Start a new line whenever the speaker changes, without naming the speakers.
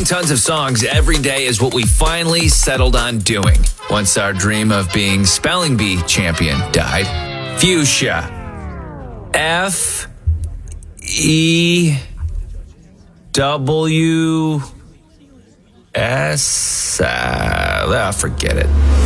Writing tons of songs every day is what we finally settled on doing once our dream of being spelling bee champion died. Fuchsia. FEWS. Forget it.